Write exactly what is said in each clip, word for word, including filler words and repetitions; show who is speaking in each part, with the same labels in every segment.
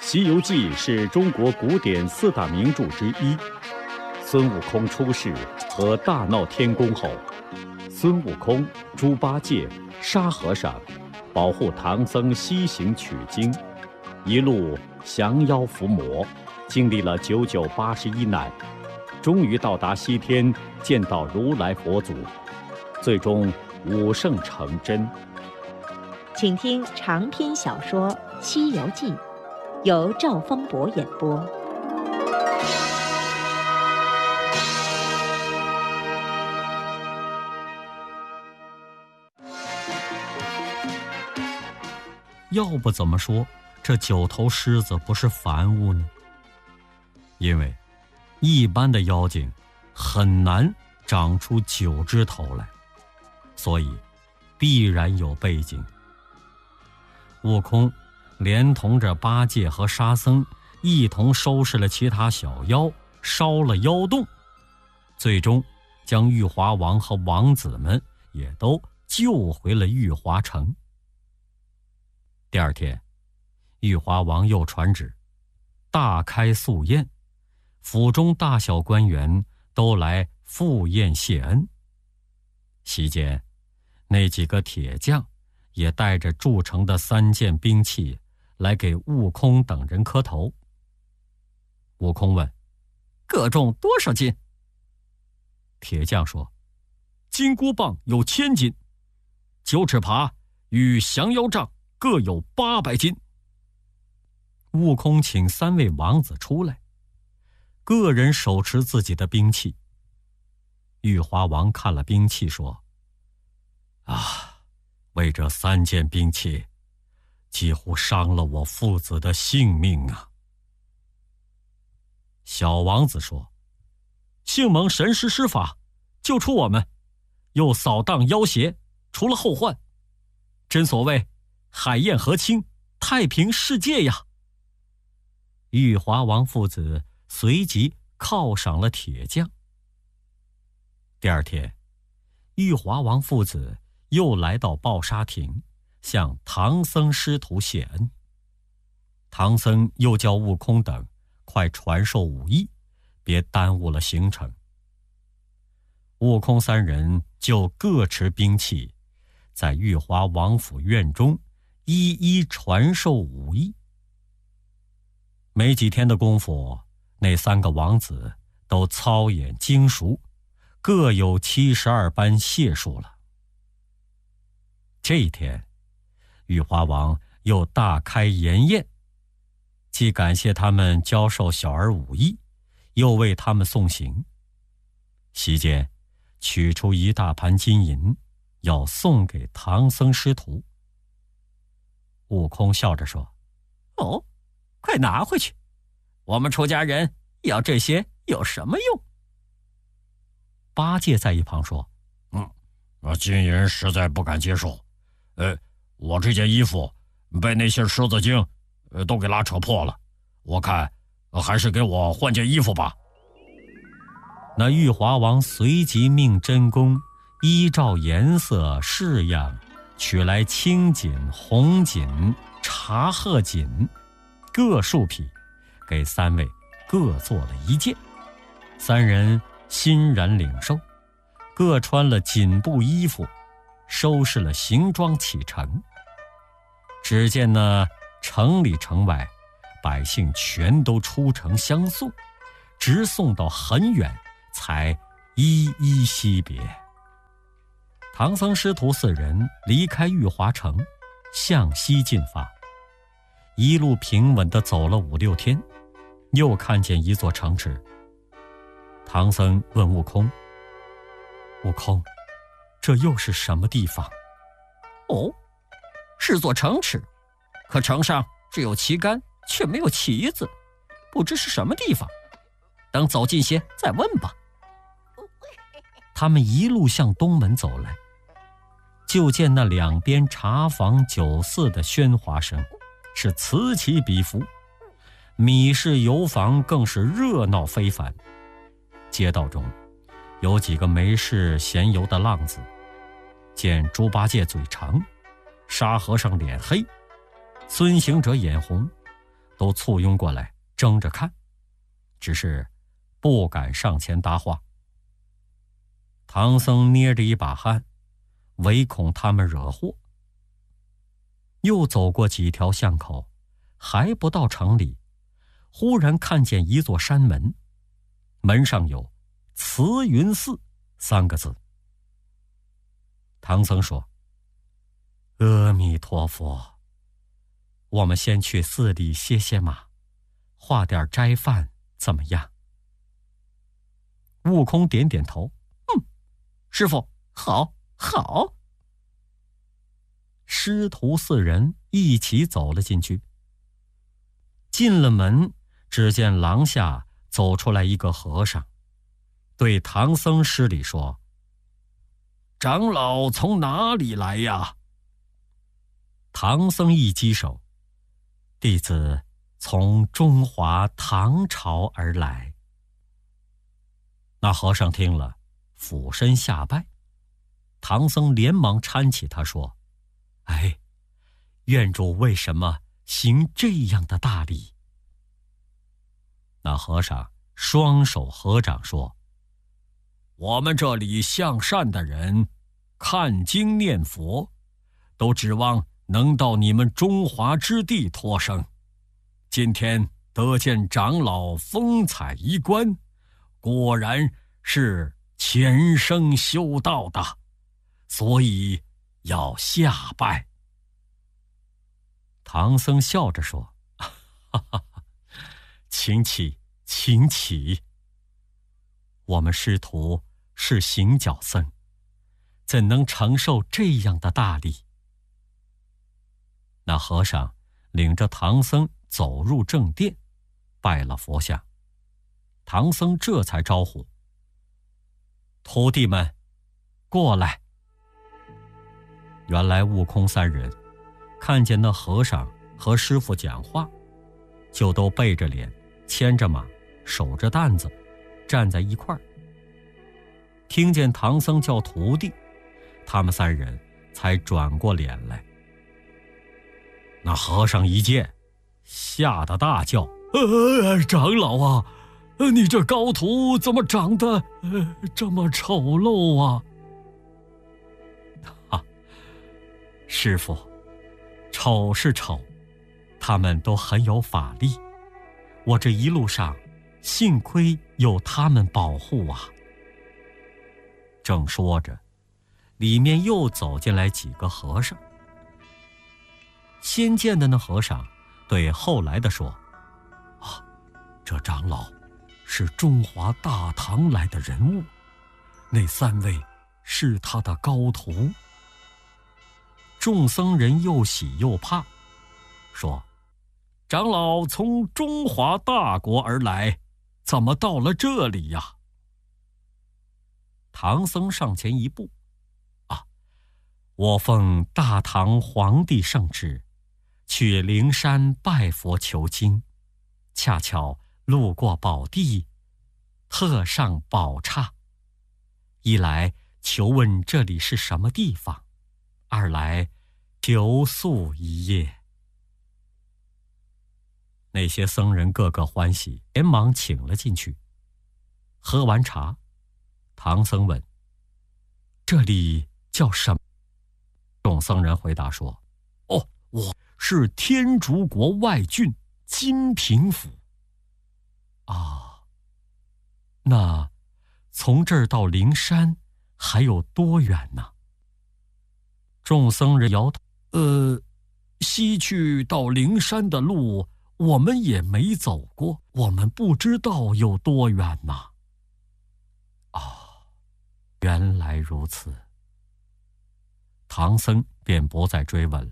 Speaker 1: 西游记》是中国古典四大名著之一。孙悟空出世和大闹天宫后，孙悟空、猪八戒、沙和尚保护唐僧西行取经，一路降妖伏魔，经历了九九八十一难，终于到达西天，见到如来佛祖，最终五圣成真。
Speaker 2: 请听长篇小说《西游记》，由赵方博演播。
Speaker 3: 要不怎么说这九头狮子不是凡物呢？因为一般的妖精很难长出九只头来，所以必然有背景。悟空连同着八戒和沙僧一同收拾了其他小妖，烧了妖洞，最终将玉华王和王子们也都救回了玉华城。第二天，玉华王又传旨，大开素宴，府中大小官员都来赴宴谢恩。席间，那几个铁匠也带着铸成的三件兵器来给悟空等人磕头。悟空问：各重多少斤？铁匠说：金箍棒有千斤，九齿耙与降妖杖各有八百斤。悟空请三位王子出来，个人手持自己的兵器。玉华王看了兵器说：啊，为这三件兵器，几乎伤了我父子的性命啊。小王子说：幸蒙神师施法，救出我们，又扫荡妖邪，除了后患，真所谓海晏河清，太平世界呀。玉华王父子随即犒赏了铁匠。第二天，玉华王父子又来到抱沙亭，向唐僧师徒谢恩。唐僧又叫悟空等快传授武艺，别耽误了行程。悟空三人就各持兵器，在玉华王府院中一一传授武艺。没几天的功夫，那三个王子都操演精熟，各有七十二般解数了。这一天，玉华王又大开筵宴，既感谢他们教授小儿武艺，又为他们送行。席间取出一大盘金银，要送给唐僧师徒。悟空笑着说：哦，快拿回去，我们出家人要这些有什么用？八戒在一旁说：
Speaker 4: 嗯，金银实在不敢接受。呃，我这件衣服被那些狮子精呃都给拉扯破了，我看还是给我换件衣服吧。
Speaker 3: 那玉华王随即命真公依照颜色式样取来青锦、红锦、茶褐锦各数匹，给三位各做了一件。三人欣然领受，各穿了锦布衣服，收拾了行装启程。只见那城里城外百姓全都出城相送，直送到很远，才一一惜别。唐僧师徒四人离开玉华城，向西进发，一路平稳地走了五六天，又看见一座城池。唐僧问悟空：悟空，这又是什么地方？
Speaker 5: 哦，是座城池，可城上只有旗杆，却没有旗子，不知是什么地方，等走近些再问吧。
Speaker 3: 他们一路向东门走来，就见那两边茶坊酒肆的喧哗声是此起彼伏，米市油坊更是热闹非凡。街道中有几个没事闲游的浪子，见猪八戒嘴长，沙和尚脸黑，孙行者眼红， 都簇拥过来争着看，只是不敢上前搭话。唐僧捏着一把汗，唯恐他们惹祸。又走过几条巷口，还不到城里，忽然看见一座山门，门上有慈云寺三个字。唐僧说：阿弥陀佛，我们先去寺里歇歇马，化点斋饭怎么样？悟空点点头，嗯，师父，好，好。师徒四人一起走了进去。进了门，只见廊下走出来一个和尚，对唐僧施礼说：长老从哪里来呀？唐僧一稽首：弟子从中华唐朝而来。那和尚听了，俯身下拜。唐僧连忙搀起他说：哎，院主为什么行这样的大礼？那和尚双手合掌说：我们这里向善的人看经念佛，都指望能到你们中华之地托生。今天得见长老风采衣冠，果然是前生修道的，所以要下拜。唐僧笑着说：哈哈，请起，请起。我们师徒是行脚僧，怎能承受这样的大礼？那和尚领着唐僧走入正殿，拜了佛像。唐僧这才招呼：徒弟们，过来。原来悟空三人看见那和尚和师父讲话，就都背着脸，牵着马，守着担子，站在一块儿。听见唐僧叫徒弟，他们三人才转过脸来。那和尚一见，吓得大叫：呃，长老啊，你这高徒怎么长得、呃、这么丑陋啊？哈，师父，丑是丑，他们都很有法力，我这一路上幸亏有他们保护啊。正说着，里面又走进来几个和尚。先见的那和尚对后来的说：啊，这长老是中华大唐来的人物，那三位是他的高徒。众僧人又喜又怕，说：长老从中华大国而来，怎么到了这里呀？唐僧上前一步：啊，我奉大唐皇帝圣旨，去灵山拜佛求经，恰巧路过宝地，特上宝刹。一来求问这里是什么地方，二来求宿一夜。那些僧人个个欢喜，连忙请了进去。喝完茶，唐僧问：这里叫什么？众僧人回答说：哦，我是天竺国外郡金平府。啊，那从这儿到灵山还有多远呢？众僧人摇头：呃，西去到灵山的路我们也没走过，我们不知道有多远呐。哦，原来如此。唐僧便不再追问了。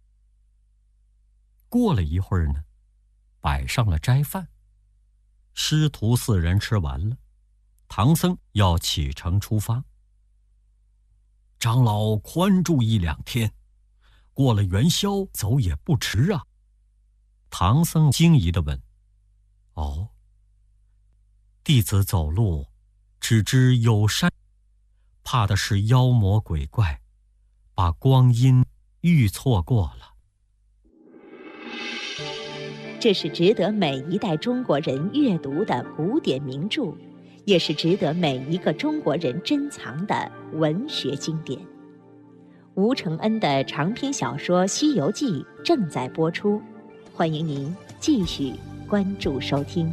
Speaker 3: 过了一会儿呢，摆上了斋饭，师徒四人吃完了，唐僧要启程出发。长老宽住一两天，过了元宵走也不迟啊。唐僧惊疑地问：哦，弟子走路只知有山，怕的是妖魔鬼怪，把光阴遇错过了。
Speaker 2: 这是值得每一代中国人阅读的古典名著，也是值得每一个中国人珍藏的文学经典。吴承恩的长篇小说《西游记》正在播出，欢迎您继续关注收听。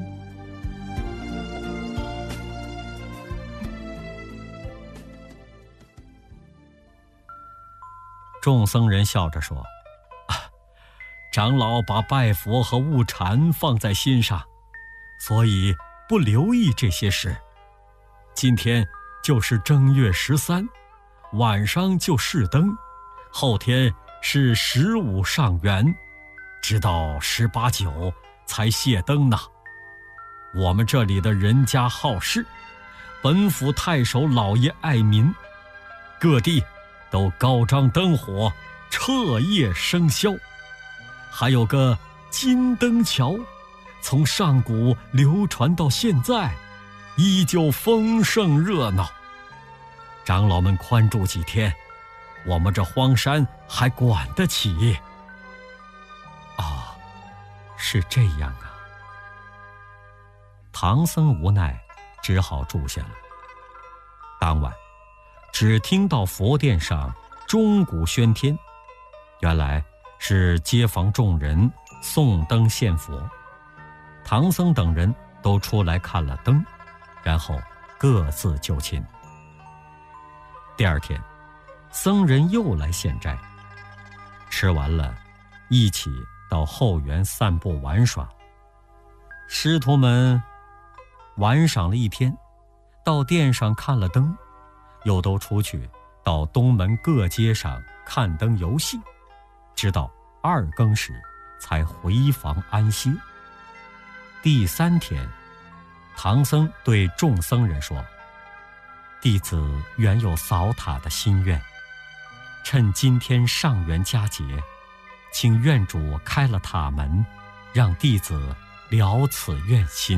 Speaker 3: 众僧人笑着说：“啊，长老把拜佛和悟禅放在心上，所以不留意这些事。今天就是正月十三，晚上就试灯，后天是十五上元，直到十八九才谢灯呢。我们这里的人家好事，本府太守老爷爱民，各地都高张灯火，彻夜笙箫。还有个金灯桥，从上古流传到现在，依旧丰盛热闹。长老们宽住几天，我们这荒山还管得起。”哦，是这样啊。唐僧无奈，只好住下了。当晚，只听到佛殿上钟鼓喧天，原来是街坊众人送灯献佛。唐僧等人都出来看了灯，然后各自就寝。第二天，僧人又来献斋，吃完了，一起到后园散步玩耍。师徒们玩赏了一天，到殿上看了灯，又都出去到东门各街上看灯游戏，直到二更时才回房安歇。第三天，唐僧对众僧人说：“弟子原有扫塔的心愿，趁今天上元佳节，请院主开了塔门，让弟子了此愿心。”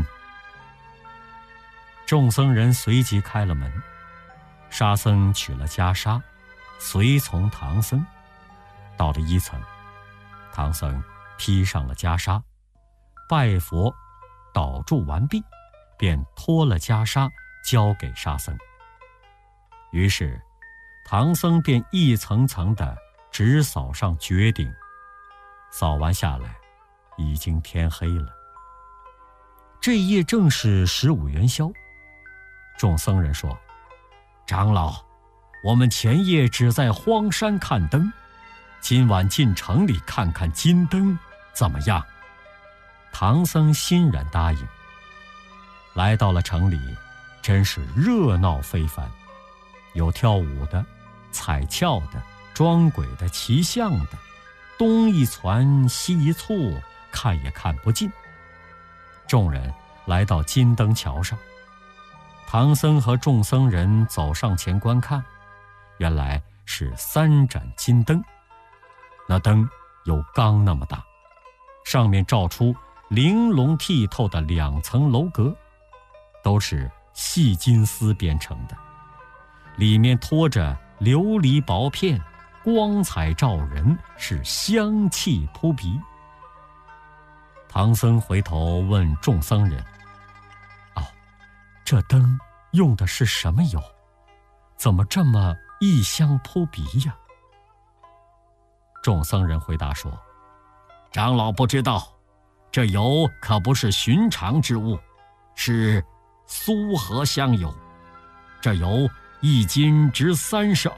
Speaker 3: 众僧人随即开了门，沙僧取了袈裟，随从唐僧。到了一层，唐僧披上了袈裟，拜佛祷祝完毕，便脱了袈裟交给沙僧。于是唐僧便一层层地直扫上绝顶，扫完下来，已经天黑了。这夜正是十五元宵。众僧人说：“长老，我们前夜只在荒山看灯，今晚进城里看看金灯，怎么样？”唐僧欣然答应。来到了城里，真是热闹非凡，有跳舞的、踩跷的、装鬼的、骑象的，东一攒西一簇，看也看不尽。众人来到金灯桥上，唐僧和众僧人走上前观看，原来是三盏金灯，那灯有缸那么大，上面照出玲珑剔透的两层楼阁，都是细金丝编成的，里面托着琉璃薄片，光彩照人，是香气扑鼻。唐僧回头问众僧人：“哦，这灯用的是什么油？怎么这么异香扑鼻呀？”众僧人回答说：“长老不知道，这油可不是寻常之物，是苏合香油。这油一斤值三十